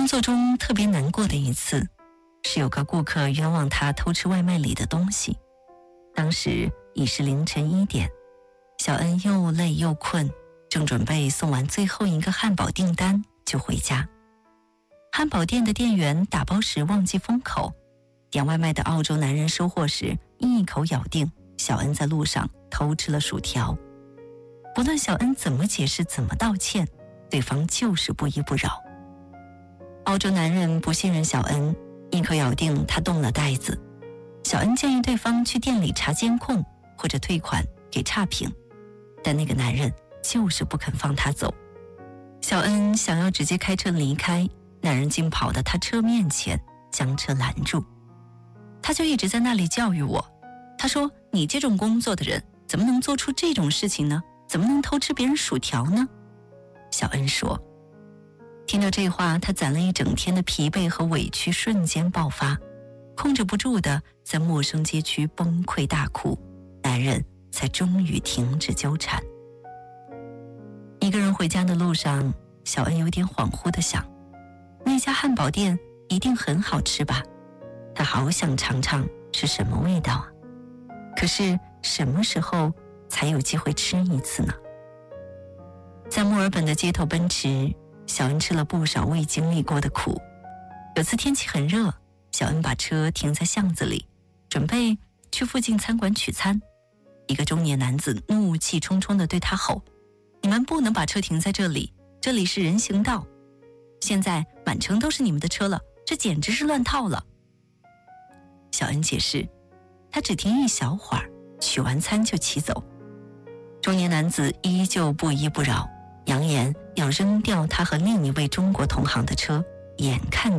工作中特别难过的一次，是有个顾客冤枉他偷吃外卖里的东西。当时已是凌晨1点，小恩又累又困，正准备送完最后一个汉堡订单就回家。汉堡店的店员打包时忘记封口，点外卖的澳洲男人收货时一口咬定小恩在路上偷吃了薯条。不论小恩怎么解释怎么道歉，对方就是不依不饶。澳洲男人不信任小恩，一口咬定他动了袋子。小恩建议对方去店里查监控或者退款给差评，但那个男人就是不肯放他走。小恩想要直接开车离开，男人竟跑到他车面前将车拦住。他就一直在那里教育我，他说，你这种工作的人怎么能做出这种事情呢？怎么能偷吃别人薯条呢？小恩说。听到这话，他攒了一整天的疲惫和委屈瞬间爆发，控制不住的在陌生街区崩溃大哭，男人才终于停止纠缠。一个人回家的路上，小恩有点恍惚的想，那家汉堡店一定很好吃吧，他好想尝尝是什么味道啊。可是什么时候才有机会吃一次呢？在墨尔本的街头奔驰，小恩吃了不少未经历过的苦。有次天气很热，小恩把车停在巷子里，准备去附近餐馆取餐。一个中年男子怒气冲冲地对他吼，你们不能把车停在这里，这里是人行道，现在满城都是你们的车了，这简直是乱套了。小恩解释，他只停一小会儿，取完餐就骑走。中年男子依旧不依不饶，扬言要扔掉他和另一位中国同行的车，眼看